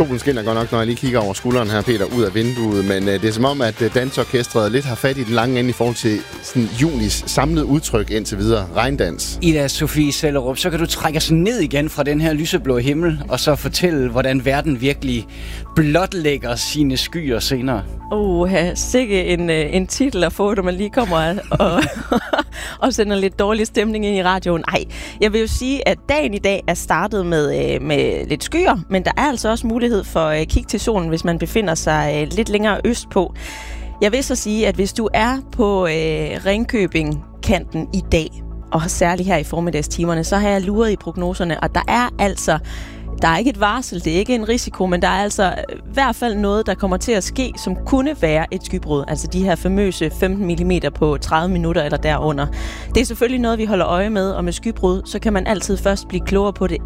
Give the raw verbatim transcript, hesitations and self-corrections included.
solen skinner godt nok, når jeg lige kigger over skulderen her, Peter, ud af vinduet. Men øh, det er som om, at øh, dansorkestret lidt har fat i den lange ende i forhold til sådan, junis samlede udtryk indtil videre. Regndans. Ida Sofie Sellerup, så kan du trække os ned igen fra den her lyseblå himmel, og så fortælle, hvordan verden virkelig blotlægger sine skyer senere. Åh, sikke en, en titel at få, når man lige kommer og, og sender lidt dårlig stemning ind i radioen. Ej, jeg vil jo sige, at dagen i dag er startet med, med lidt skyer, men der er altså også mulighed for at kigge til solen, hvis man befinder sig lidt længere østpå. Jeg vil så sige, at hvis du er på øh, Ringkøbing-kanten i dag, og særligt her i formiddagstimerne, så har jeg luret i prognoserne, og der er altså... Der er ikke et varsel, det er ikke en risiko, men der er altså i hvert fald noget, der kommer til at ske, som kunne være et skybrud. Altså de her famøse femten millimeter på tredive minutter eller derunder. Det er selvfølgelig noget, vi holder øje med, og med skybrud, så kan man altid først blive klogere på det